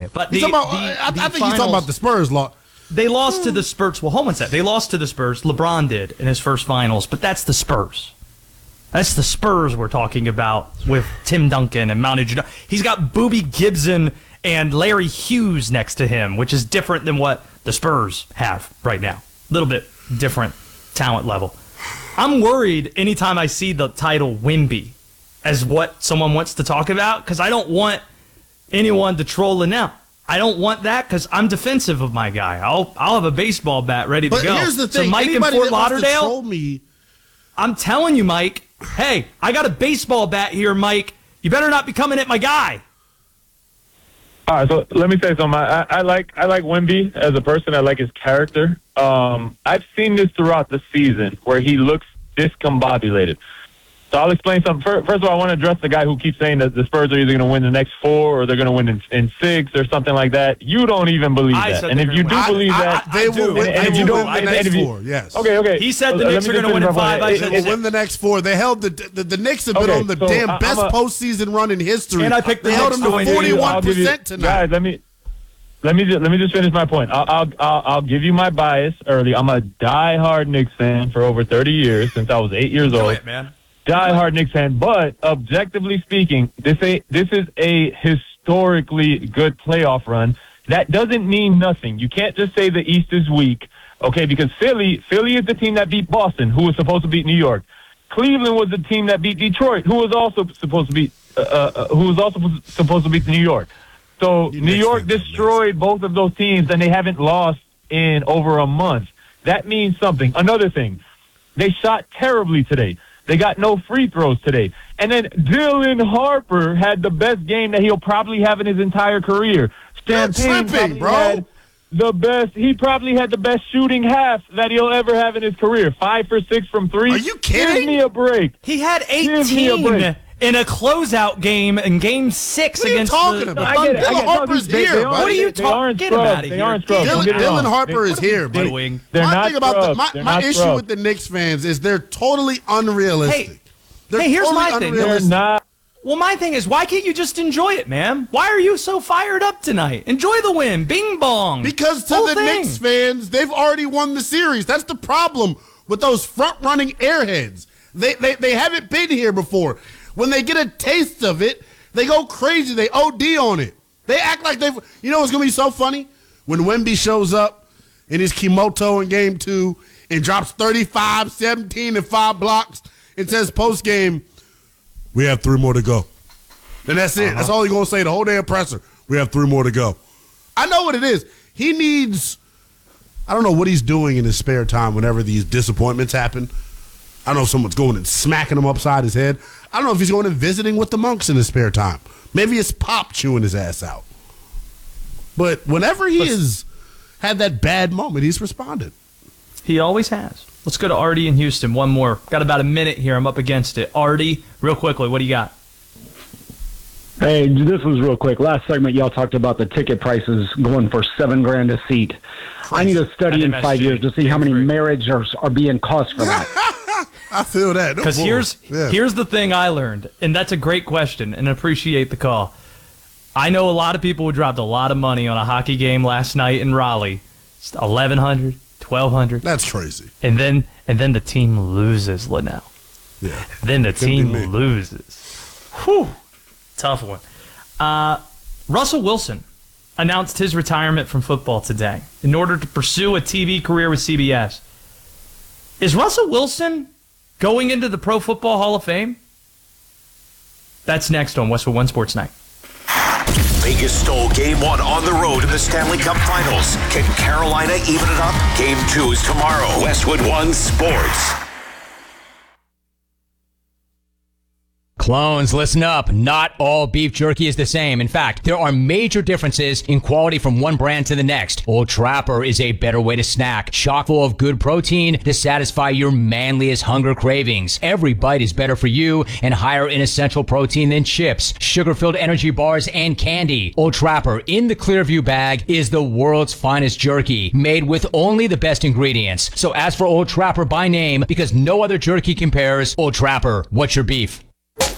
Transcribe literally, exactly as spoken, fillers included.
it. But he's the, about, the, I, the I think finals, he's talking about the Spurs law. They lost to the Spurs. Well, hold on a sec. They lost to the Spurs. LeBron did in his first finals, but that's the Spurs. That's the Spurs we're talking about with Tim Duncan and Manu Ginobili. He's got Boobie Gibson and Larry Hughes next to him, which is different than what the Spurs have right now. A little bit different talent level. I'm worried anytime I see the title Wemby as what someone wants to talk about, because I don't want anyone to troll it out. I don't want that because I'm defensive of my guy. I'll I'll have a baseball bat ready to but go. Here's the thing. So Mike in Anybody Fort that wants to Lauderdale, troll me, I'm telling you, Mike, hey, I got a baseball bat here, Mike. You better not be coming at my guy. All right, so let me say something. I, I like I like Wemby as a person. I like his character. Um, I've seen this throughout the season where he looks discombobulated. So I'll explain something. First, first of all, I want to address the guy who keeps saying that the Spurs are either going to win the next four or they're going to win in, in six or something like that. You don't even believe I that. said And if you do I, believe I, that, I, they will win, and, and they if you will don't, win the and, next and if you, four. Yes. Okay. Okay. He said the Let Knicks me are going to just win in finish my five. point. I They said will win the next four. They held the the, the Knicks have been Okay, on the so damn I- best I'm a- postseason run in history. And I picked the they held Knicks them to win. to forty-one I'll give you- percent tonight. Guys, let me let me just, let me just finish my point. I'll, I'll I'll I'll give you my bias early. I'm a diehard Knicks fan for over thirty years since I was eight years Do old. it, man. Diehard Knicks fan, but objectively speaking, this a this is a historically good playoff run. That doesn't mean nothing. You can't just say the East is weak, okay? Because Philly, Philly is the team that beat Boston, who was supposed to beat New York. Cleveland was the team that beat Detroit, who was also supposed to beat, uh, uh, who was also supposed to beat New York. So You New Knicks York fans are destroyed both of those teams, and they haven't lost in over a month. That means something. Another thing, they shot terribly today. They got no free throws today. And then Dylan Harper had the best game that he'll probably have in his entire career. You're Champagne tripping, probably bro. had the best. He probably had the best shooting half that he'll ever have in his career. Five for six from three. Are you kidding? Give me a break. He had Give me a eighteen break. in a closeout game in Game Six What are you against talking the, about? the I get it. I Thunder. get it. Dylan Harper's they, here, They, buddy. What are you they, they talking- aren't Get him scrubs. outta They here. aren't scrubs. Dylan- Don't get it Dylan wrong. Harper They- is here, they- buddy. Wing. They're my not thing about the, scrubs. my, They're my not issue scrubs. with the Knicks fans is they're totally unrealistic. Hey, they're hey, here's totally my thing. They're unrealistic. not. Well, my thing is, why can't you just enjoy it, man? Why are you so fired up tonight? Enjoy the win. Bing bong. Because to Whole the thing. Knicks fans, they've already won the series. That's the problem with those front-running airheads. They, they they haven't been here before. When they get a taste of it, they go crazy. They O D on it. They act like they've... You know what's going to be so funny? When Wemby shows up in his Kimoto in game two and drops thirty-five, seventeen, and five blocks and says post-game, we have three more to go. And that's it. Uh-huh. That's all he's going to say the whole damn presser. We have three more to go. I know what it is. He needs, I don't know what he's doing in his spare time whenever these disappointments happen. I don't know if someone's going and smacking him upside his head. I don't know if he's going and visiting with the monks in his spare time. Maybe it's Pop chewing his ass out. But whenever he has had that bad moment, he's responded. He always has. Let's go to Artie in Houston. One more. Got about a minute here. I'm up against it. Artie, real quickly, what do you got? Hey, this was real quick. Last segment, y'all talked about the ticket prices going for seven grand a seat. I need a study in five years to see how many marriages are, are being cost for that. I feel that. Because No here's yeah. here's the thing I learned, and that's a great question, and appreciate the call. I know a lot of people who dropped a lot of money on a hockey game last night in Raleigh. eleven hundred, twelve hundred. That's crazy. And then and then the team loses, Linnell. Yeah. Then the Couldn't be team me. loses. Whew. Tough one. Uh, Russell Wilson announced his retirement from football today in order to pursue a T V career with C B S. Is Russell Wilson going into the Pro Football Hall of Fame? That's next on Westwood One Sports Night. Vegas stole game one on the road in the Stanley Cup Finals. Can Carolina even it up? Game two is tomorrow. Westwood One Sports. Clones, listen up. Not all beef jerky is the same. In fact, there are major differences in quality from one brand to the next. Old Trapper is a better way to snack, chock full of good protein to satisfy your manliest hunger cravings. Every bite is better for you and higher in essential protein than chips, sugar-filled energy bars, and candy. Old Trapper in the Clearview bag is the world's finest jerky, made with only the best ingredients. So ask for Old Trapper by name because no other jerky compares. Old Trapper, what's your beef?